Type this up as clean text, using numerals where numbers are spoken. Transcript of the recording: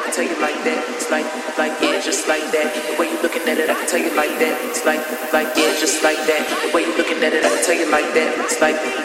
can tell you like that. It's like yeah, just like that. The way you looking at it, I can tell you like that. It's like yeah, just like that. The way you looking at it, I can tell you like that. It's like